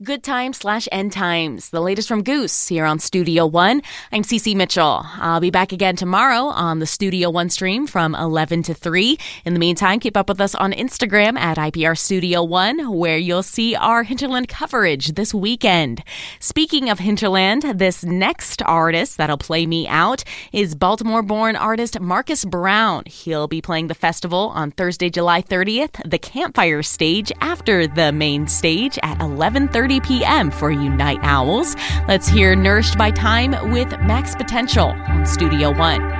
Good Times/End Times, the latest from Goose here on Studio One. I'm Cece Mitchell. I'll be back again tomorrow on the Studio One stream from 11 to 3. In the meantime, keep up with us on Instagram at IPR Studio One, where you'll see our Hinterland coverage this weekend. Speaking of Hinterland, this next artist that'll play me out is Baltimore-born artist Marcus Brown. He'll be playing the festival on Thursday, July 30th, the Campfire Stage after the main stage at 11:30 p.m. for you night owls. Let's hear Nourished by Time with Max Potential on Studio One.